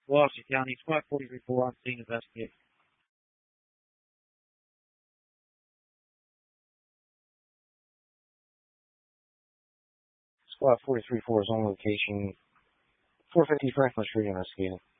Washington County, Squad 43-4 on scene investigation. Squad 43-4 is on location, 450 Franklin Street investigating.